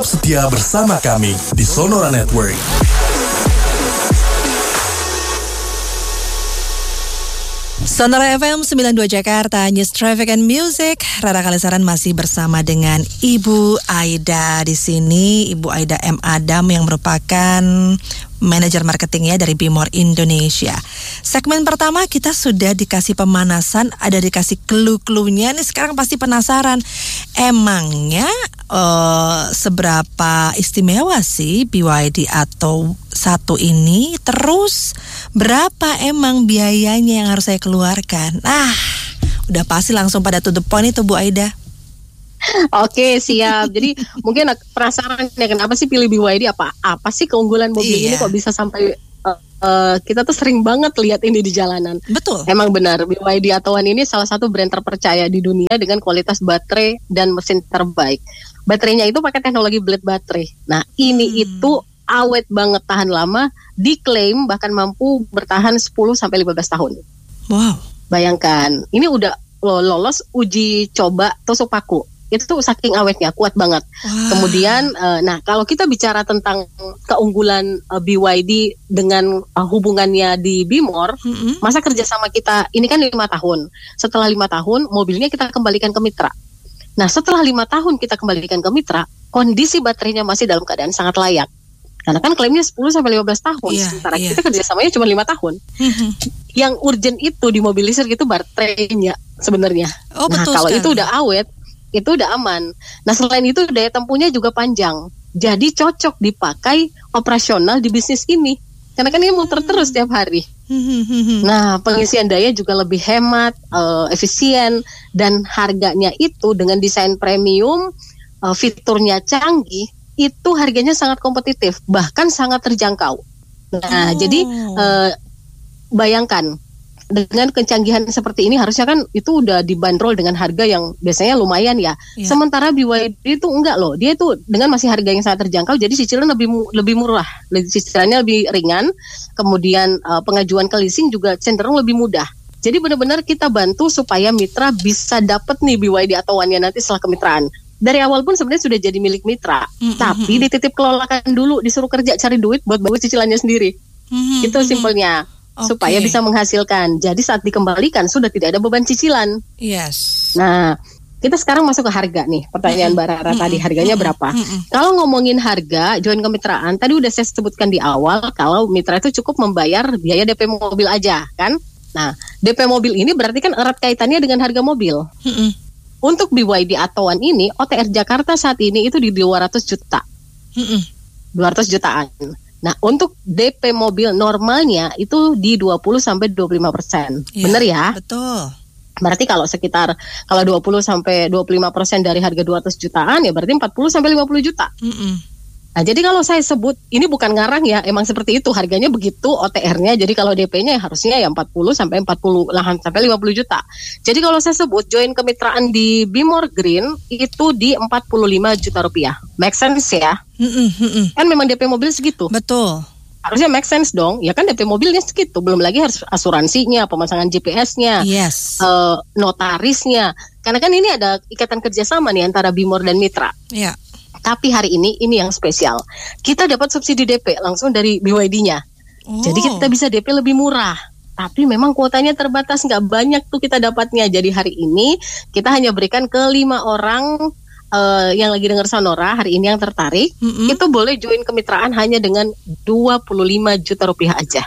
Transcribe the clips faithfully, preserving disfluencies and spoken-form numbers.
Setia bersama kami di Sonora Network. Sonora F M sembilan puluh dua Jakarta, News Traffic and Music. Rara Kalisaran masih bersama dengan Ibu Aida di sini. Ibu Aida M. Adam yang merupakan manajer marketingnya dari Bimor Indonesia. Segmen pertama kita sudah dikasih pemanasan, ada dikasih clue-cluenya. Nih sekarang pasti penasaran, emangnya uh, seberapa istimewa sih B Y D atau satu ini? Terus berapa emang biayanya yang harus saya keluarkan? Ah, udah pasti langsung pada to the point itu Bu Aida. Oke, siap. Jadi mungkin penasaran ya kenapa sih pilih B Y D, apa apa sih keunggulan mobil iya. ini kok bisa sampai uh, uh, kita tuh sering banget lihat ini di jalanan. Betul. Emang benar, B Y D Atauan ini salah satu brand terpercaya di dunia dengan kualitas baterai dan mesin terbaik. Baterainya itu pakai teknologi blade baterai. Nah, ini hmm. itu awet banget, tahan lama, diklaim bahkan mampu bertahan sepuluh sampai lima belas tahun. Wow. Bayangkan, ini udah lolos uji coba tusuk paku. Itu tuh saking awetnya, kuat banget. Wow. Kemudian, uh, nah kalau kita bicara tentang keunggulan uh, B Y D dengan uh, hubungannya di Bimor, mm-hmm. masa kerjasama kita ini kan lima tahun. Setelah lima tahun, mobilnya kita kembalikan ke mitra. Nah setelah lima tahun kita kembalikan ke mitra, kondisi baterainya masih dalam keadaan sangat layak. Karena kan klaimnya sepuluh sampai lima belas tahun, yeah, sementara yeah. kita kerjasamanya cuma lima tahun. Mm-hmm. Yang urgent itu di mobil listrik itu baterainya sebenarnya. Oh, nah kalau itu udah awet, itu udah aman. Nah selain itu daya tempuhnya juga panjang. Jadi cocok dipakai operasional di bisnis ini. Karena kan ini muter terus setiap hari. Nah pengisian daya juga lebih hemat, uh, efisien. Dan harganya itu dengan desain premium, uh, fiturnya canggih, itu harganya sangat kompetitif. Bahkan sangat terjangkau. Nah oh. jadi uh, bayangkan, dengan kecanggihan seperti ini harusnya kan itu udah dibanderol dengan harga yang biasanya lumayan ya. Yeah. Sementara B Y D itu enggak loh. Dia itu dengan masih harga yang sangat terjangkau, jadi cicilan lebih lebih murah. Cicilannya lebih ringan. Kemudian uh, pengajuan ke leasing juga cenderung lebih mudah. Jadi benar-benar kita bantu supaya mitra bisa dapat nih B Y D Atauannya nanti setelah kemitraan. Dari awal pun sebenarnya sudah jadi milik mitra. Mm-hmm. Tapi dititip kelolakan dulu, disuruh kerja cari duit buat bawa cicilannya sendiri. Mm-hmm. Itu simpelnya. Okay. Supaya bisa menghasilkan. Jadi saat dikembalikan sudah tidak ada beban cicilan. Yes. Nah, kita sekarang masuk ke harga nih. Pertanyaan Mbak Rara tadi, harganya berapa? Kalau ngomongin harga, join kemitraan, tadi udah saya sebutkan di awal kalau mitra itu cukup membayar biaya D P mobil aja, kan? Nah, D P mobil ini berarti kan erat kaitannya dengan harga mobil. Mm-mm. Untuk B Y D Atauan ini, O T R Jakarta saat ini itu di dua ratus juta. Mm-mm. dua ratus jutaan. Nah, untuk D P mobil normalnya itu di dua puluh sampai dua puluh lima persen. Ya, bener ya? Betul. Berarti kalau sekitar kalau dua puluh sampai dua puluh lima persen dari harga dua ratus jutaan ya berarti empat puluh sampai lima puluh juta. Mm-mm. Nah, jadi kalau saya sebut ini bukan ngarang ya, emang seperti itu harganya begitu O T R-nya. Jadi kalau D P-nya ya harusnya ya empat puluh sampai empat puluh lahan sampai lima puluh juta. Jadi kalau saya sebut join kemitraan di Bimor Green itu di empat puluh lima juta rupiah. Make sense ya? Mm-mm, mm-mm. Kan memang D P mobil segitu. Betul. Harusnya make sense dong. Ya kan D P mobilnya segitu. Belum lagi harus asuransinya, pemasangan G P S-nya, yes. uh, notarisnya. Karena kan ini ada ikatan kerjasama nih antara Bimor dan mitra. Iya. Yeah. Tapi hari ini, ini yang spesial. Kita dapat subsidi D P langsung dari B Y D-nya. Oh. Jadi kita bisa D P lebih murah. Tapi memang kuotanya terbatas, nggak banyak tuh kita dapatnya. Jadi hari ini kita hanya berikan ke lima orang uh, yang lagi dengar Sonora, hari ini yang tertarik. Mm-hmm. Itu boleh join kemitraan hanya dengan dua puluh lima juta rupiah aja.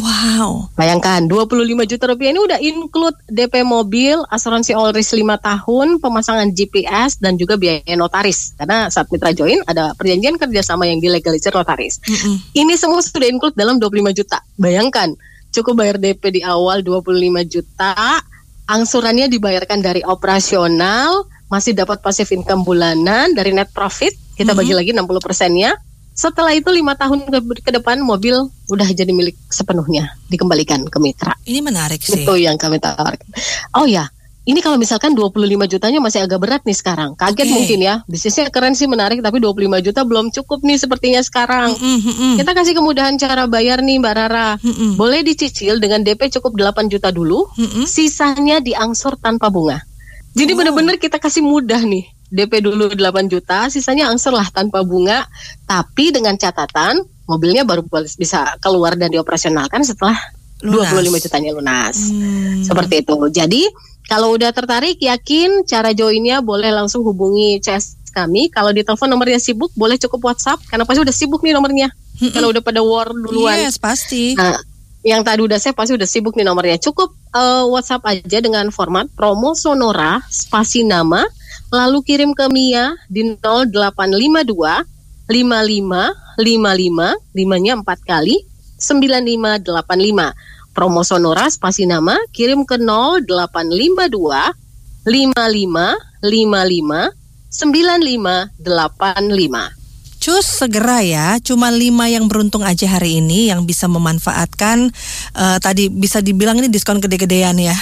Wow. Bayangkan dua puluh lima juta rupiah ini udah include D P mobil, asuransi all risk lima tahun, pemasangan G P S dan juga biaya notaris. Karena saat mitra join ada perjanjian kerjasama yang dilegalisir notaris. Mm-mm. Ini semua sudah include dalam dua puluh lima juta. Bayangkan, cukup bayar D P di awal dua puluh lima juta, angsurannya dibayarkan dari operasional, masih dapat passive income bulanan dari net profit, kita bagi mm-hmm. lagi enam puluh persennya. Setelah itu lima tahun ke, ke depan mobil udah jadi milik sepenuhnya, dikembalikan ke mitra. Ini menarik sih. Itu yang kami tawarkan. Oh ya, ini kalau misalkan dua puluh lima jutanya masih agak berat nih sekarang. Kaget okay. mungkin ya, bisnisnya keren sih, menarik, tapi dua puluh lima juta belum cukup nih sepertinya sekarang. Mm-mm. Kita kasih kemudahan cara bayar nih Mbak Rara. Mm-mm. Boleh dicicil dengan D P cukup delapan juta dulu, Mm-mm. sisanya diangsur tanpa bunga. Jadi oh. benar-benar kita kasih mudah nih. D P dulu delapan juta, sisanya angser lah tanpa bunga, tapi dengan catatan mobilnya baru bisa keluar dan dioperasionalkan setelah lunas. dua puluh lima jutanya lunas. Hmm. Seperti itu. Jadi kalau udah tertarik, yakin cara joinnya, boleh langsung hubungi C S kami. Kalau di telepon nomornya sibuk, boleh cukup WhatsApp karena pasti udah sibuk nih nomornya. Hmm. Kalau udah pada war duluan. Yes, pasti. Nah, yang tadi udah saya pasti udah sibuk nih nomornya. Cukup uh, WhatsApp aja dengan format promo Sonora spasi nama, lalu kirim ke Mia di nol delapan lima dua lima lima lima lima, limanya empat kali, sembilan lima delapan lima. Promo Sonora spasi nama, kirim ke nol delapan lima dua lima lima lima lima sembilan lima delapan lima. Cus, segera ya, cuma lima yang beruntung aja hari ini yang bisa memanfaatkan, uh, tadi bisa dibilang ini diskon gede-gedean ya.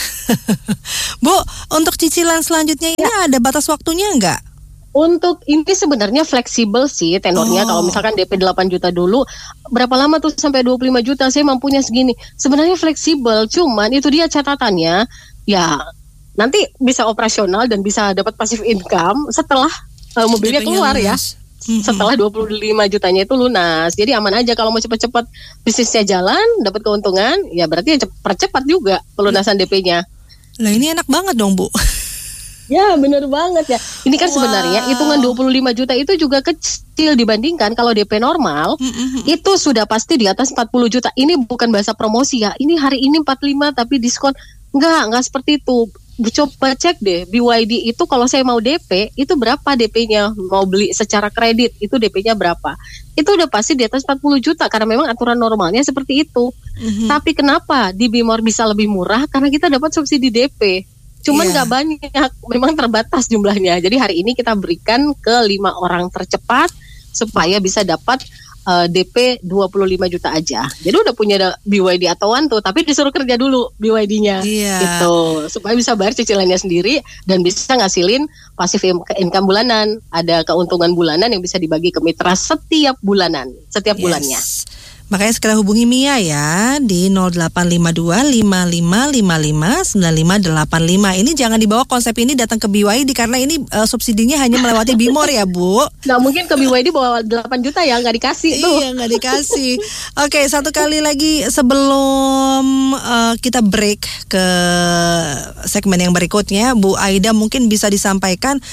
Bu, untuk cicilan selanjutnya ini ya, ada batas waktunya nggak? Untuk ini sebenarnya fleksibel sih tenornya. Oh. Kalau misalkan D P delapan juta dulu, berapa lama tuh sampai dua puluh lima juta, saya mampunya segini. Sebenarnya fleksibel, cuman itu dia catatannya, ya nanti bisa operasional dan bisa dapat passive income setelah uh, mobilnya D P-nya keluar lunas. Ya. Mm-hmm. Setelah dua puluh lima jutanya itu lunas. Jadi aman aja kalau mau cepat-cepat bisnisnya jalan, dapat keuntungan, ya berarti ya percepat juga pelunasan D P-nya. Lah ini enak banget dong, Bu. Ya benar banget ya. Ini kan wow. Sebenarnya hitungan dua puluh lima juta itu juga kecil dibandingkan kalau D P normal, mm-hmm. itu sudah pasti di atas empat puluh juta. Ini bukan bahasa promosi ya. Ini hari ini empat puluh lima tapi diskon. Enggak, enggak seperti itu. Coba cek deh B Y D itu kalau saya mau D P itu berapa D P-nya, mau beli secara kredit itu D P-nya berapa, itu udah pasti di atas empat puluh juta karena memang aturan normalnya seperti itu. Mm-hmm. Tapi kenapa di Bimor bisa lebih murah? Karena kita dapat subsidi D P, cuman nggak yeah. banyak, memang terbatas jumlahnya. Jadi hari ini kita berikan ke lima orang tercepat supaya bisa dapat Uh, D P dua puluh lima juta aja. Jadi udah punya B Y D atauan tuh, tapi disuruh kerja dulu B Y D-nya yeah. gitu, supaya bisa bayar cicilannya sendiri dan bisa ngasilin passive income bulanan. Ada keuntungan bulanan yang bisa dibagi ke mitra setiap bulanan, setiap yes. bulannya. Makanya segera hubungi Mia ya di nol delapan lima dua lima lima lima lima sembilan lima delapan lima. Ini jangan dibawa konsep ini datang ke B Y D karena ini uh, subsidinya hanya melewati Bimor ya, Bu. Nggak mungkin ke B Y D bawa delapan juta ya, nggak dikasih tuh. Iya, nggak dikasih. Oke, satu kali lagi sebelum uh, kita break ke segmen yang berikutnya, Bu Aida mungkin bisa disampaikan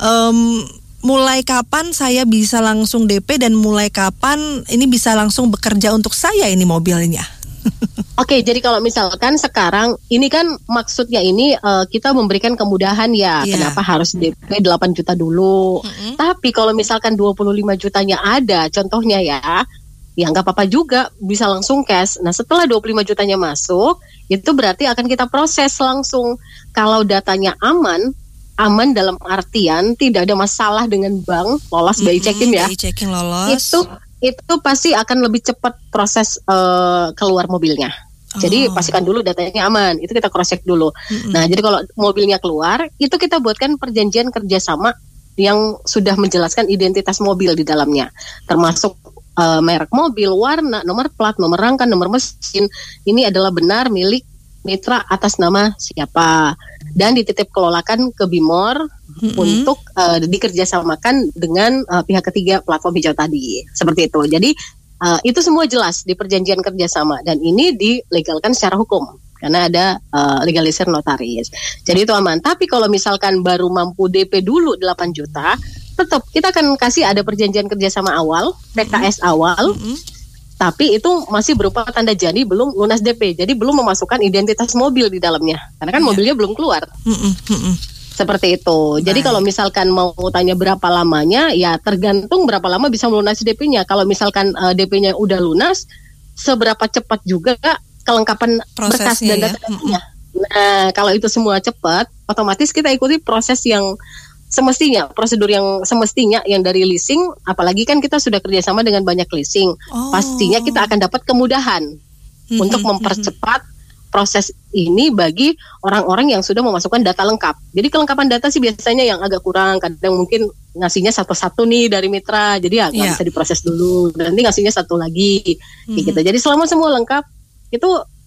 um, mulai kapan saya bisa langsung D P dan mulai kapan ini bisa langsung bekerja untuk saya ini mobilnya? Oke, jadi kalau misalkan sekarang ini kan maksudnya ini uh, kita memberikan kemudahan ya. Yeah. Kenapa harus D P delapan juta dulu? Mm-hmm. Tapi kalau misalkan dua puluh lima jutanya ada, contohnya ya, ya nggak apa-apa juga, bisa langsung cash. Nah setelah dua puluh lima jutanya masuk, itu berarti akan kita proses langsung. Kalau datanya aman, aman dalam artian tidak ada masalah dengan bank, lolos B I checking ya. B I checking lolos. Itu itu pasti akan lebih cepat proses uh, keluar mobilnya. Oh. Jadi pastikan dulu datanya aman, itu kita cross check dulu. Mm-hmm. Nah, jadi kalau mobilnya keluar, itu kita buatkan perjanjian kerjasama yang sudah menjelaskan identitas mobil di dalamnya, termasuk uh, merek mobil, warna, nomor plat, nomor rangka, nomor mesin. Ini adalah benar milik mitra atas nama siapa dan dititip kelolakan ke Bimor mm-hmm. untuk uh, dikerjasamakan dengan uh, pihak ketiga platform hijau tadi, seperti itu. Jadi uh, itu semua jelas di perjanjian kerjasama dan ini dilegalkan secara hukum karena ada uh, legalisir notaris. Jadi itu aman. Tapi kalau misalkan baru mampu D P dulu delapan juta, tetap kita akan kasih ada perjanjian kerjasama awal, P K S mm-hmm. awal. Mm-hmm. Tapi itu masih berupa tanda jadi belum lunas D P. Jadi belum memasukkan identitas mobil di dalamnya. Karena kan yeah. mobilnya belum keluar. Mm-mm, mm-mm. Seperti itu. Baik. Jadi kalau misalkan mau tanya berapa lamanya, ya tergantung berapa lama bisa melunasi D P-nya. Kalau misalkan uh, D P-nya udah lunas, seberapa cepat juga kelengkapan berkas dan data-datanya. Ya? Nah, kalau itu semua cepat, otomatis kita ikuti proses yang semestinya, prosedur yang semestinya yang dari leasing, apalagi kan kita sudah kerjasama dengan banyak leasing, oh. pastinya kita akan dapat kemudahan mm-hmm, untuk mempercepat mm-hmm. proses ini bagi orang-orang yang sudah memasukkan data lengkap. Jadi kelengkapan data sih biasanya yang agak kurang, kadang mungkin ngasihnya satu-satu nih dari mitra, jadi ya nggak yeah. bisa diproses dulu, nanti ngasihnya satu lagi, mm-hmm. gitu. Jadi selama semua lengkap, itu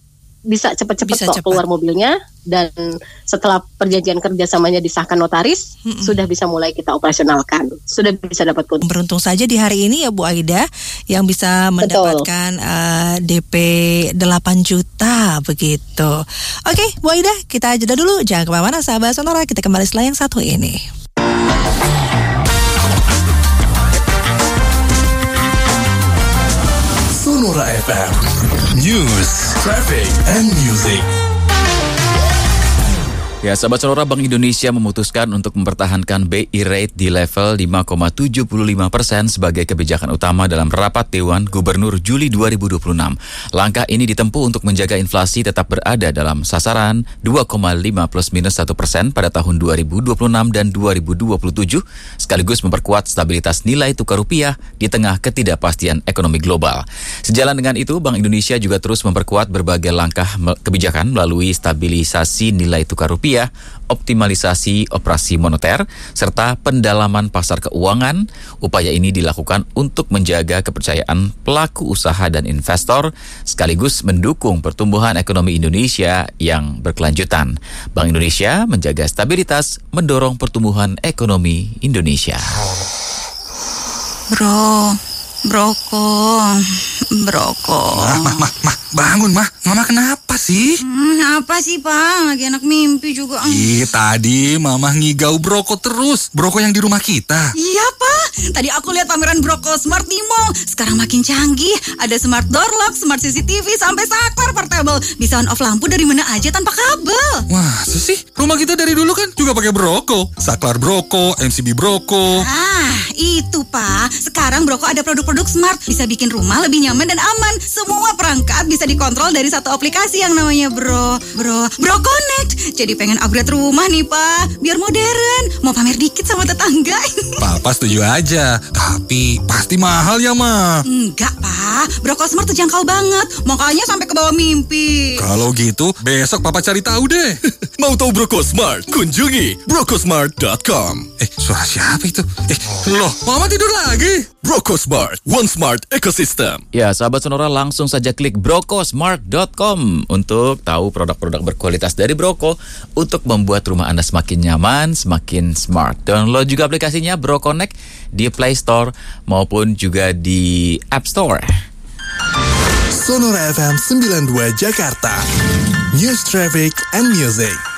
bisa cepat-cepat Bisa kok cepat. keluar mobilnya, dan setelah perjanjian kerjasamanya disahkan notaris, Mm-mm. sudah bisa mulai kita operasionalkan, sudah bisa dapat keuntungan. Beruntung saja di hari ini ya Bu Aida yang bisa mendapatkan uh, D P delapan juta begitu. Oke Bu Aida, kita jeda dulu, jangan kemana-mana sahabat Sonora, kita kembali setelah yang satu ini. Sonora F M, News, Traffic, and Music. Ya, sahabat Sonora, Bank Indonesia memutuskan untuk mempertahankan B I rate di level lima koma tujuh lima persen sebagai kebijakan utama dalam rapat Dewan Gubernur Juli dua ribu dua puluh enam. Langkah ini ditempuh untuk menjaga inflasi tetap berada dalam sasaran dua koma lima plus minus satu persen pada tahun dua ribu dua puluh enam dan dua ribu dua puluh tujuh, sekaligus memperkuat stabilitas nilai tukar rupiah di tengah ketidakpastian ekonomi global. Sejalan dengan itu, Bank Indonesia juga terus memperkuat berbagai langkah kebijakan melalui stabilisasi nilai tukar rupiah, optimalisasi operasi moneter, serta pendalaman pasar keuangan. Upaya ini dilakukan untuk menjaga kepercayaan pelaku usaha dan investor, sekaligus mendukung pertumbuhan ekonomi Indonesia yang berkelanjutan. Bank Indonesia menjaga stabilitas, mendorong pertumbuhan ekonomi Indonesia. Bro, broko, broko. Mah, mah, mah, mah, bangun, mah. Mama kenapa sih? Hmm, apa sih, Pak? Lagi enak mimpi juga. Ih, tadi Mama ngigau broko terus. Broko yang di rumah kita. Iya, Pak. Tadi aku lihat pameran Broko Smart di mall. Sekarang makin canggih. Ada smart door lock, smart C C T V, sampai saklar portable. Bisa on off lampu dari mana aja tanpa kabel. Wah, sih? Rumah kita dari dulu kan juga pakai broko. Saklar broko, M C B broko. Ah, itu, Pak. Sekarang Broko ada produk-produk smart. Bisa bikin rumah lebih nyaman dan aman. Semua perangkat bisa dikontrol dari satu aplikasi yang namanya Bro, Bro, Bro Connect. Jadi pengen upgrade rumah nih, Pak. Biar modern. Mau pamer dikit sama tetangga. Papa setuju aja. Tapi pasti mahal ya, Ma. Enggak, Pak. Broko Smart terjangkau banget. Makanya sampai ke bawah mimpi. Kalau gitu, besok Papa cari tahu deh. Mau tahu Broko Smart? Kunjungi brokosmart dot com. Eh, suara siapa itu? Eh, loh, Mama tidur lagi? Broko Smart, One Smart Ecosystem. Ya, sahabat Sonora, langsung saja klik brokosmart dot com untuk tahu produk-produk berkualitas dari Broko untuk membuat rumah Anda semakin nyaman, semakin smart. Download juga aplikasinya Bro Connect di Play Store maupun juga di App Store. Sonora F M sembilan puluh dua Jakarta. News, Traffic, and Music.